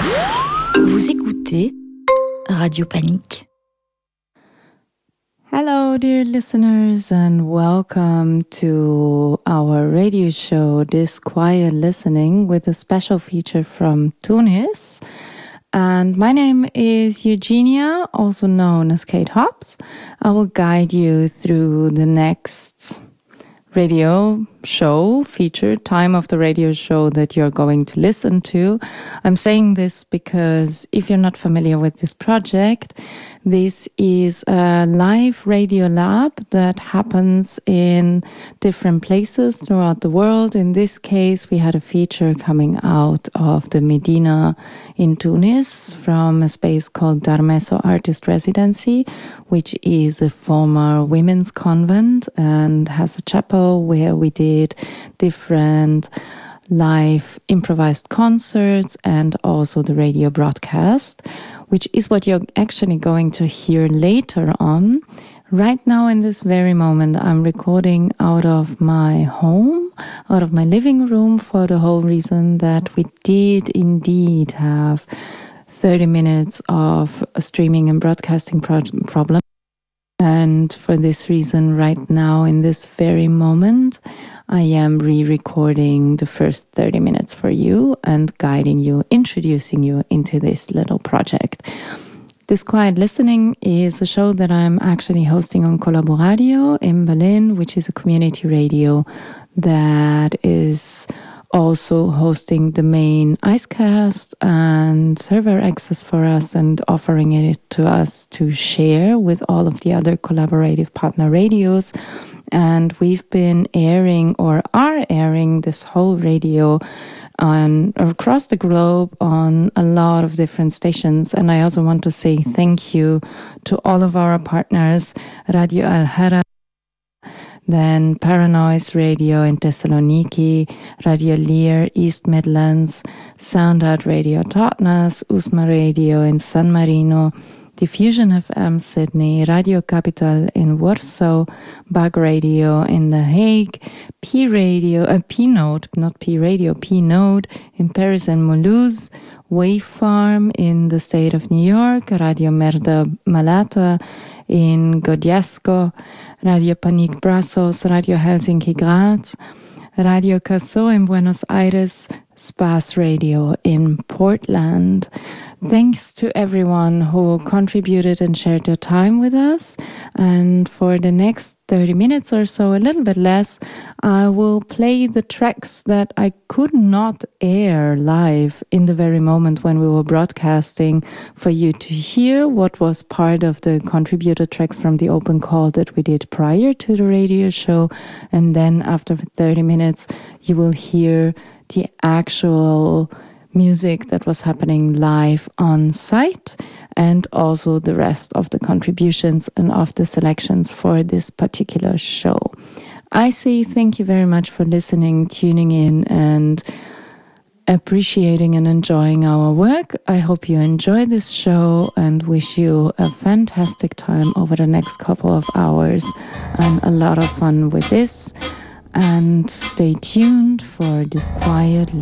Vous écoutez Radio Panique. Hello, dear listeners, and welcome to our radio show, This Quiet Listening, with a special feature from Tunis. And my name is Eugenia, also known as Kate Hobbs. I will guide you through the next radio show feature, time of the radio show that you're going to listen to. I'm saying this because if you're not familiar with this project, this is a live radio lab that happens in different places throughout the world. In this case, we had a feature coming out of the Medina in Tunis from a space called Darmeso Artist Residency, which is a former women's convent and has a chapel where we did different live improvised concerts and also the radio broadcast, which is what you're actually going to hear later on. Right now, in this very moment, I'm recording out of my home, out of my living room, for the whole reason that we did indeed have 30 minutes of a streaming and broadcasting problem. And for this reason, right now, in this very moment, I am re-recording the first 30 minutes for you and guiding you, introducing you into this little project. This Quiet Listening is a show that I'm actually hosting on Colaboradio in Berlin, which is a community radio that is also hosting the main Icecast and server access for us and offering it to us to share with all of the other collaborative partner radios. And we've been airing or are airing this whole radio across the globe on a lot of different stations. And I also want to say thank you to all of our partners, Radio Al-Hara, then Paranoise Radio in Thessaloniki, Radio Lear, East Midlands, Sound Out Radio Totnes, Usma Radio in San Marino, Diffusion FM Sydney, Radio Capital in Warsaw, Bug Radio in The Hague, P-Node, not P-Radio, P-Node in Paris and Mulhouse, Wave Farm in the state of New York, Radio Merda Malata in Godiasko, Radio Panique Brussels, Radio Helsinki Graz, Radio Caso in Buenos Aires, Spas Radio in Portland. Thanks to everyone who contributed and shared their time with us. And for the next 30 minutes or so, a little bit less, I will play the tracks that I could not air live in the very moment when we were broadcasting, for you to hear what was part of the contributed tracks from the open call that we did prior to the radio show. And then after 30 minutes, you will hear the actual music that was happening live on site, and also the rest of the contributions and of the selections for this particular show. I say thank you very much for listening, tuning in, and appreciating and enjoying our work. I hope you enjoy this show and wish you a fantastic time over the next couple of hours and a lot of fun with this. And stay tuned for This Quiet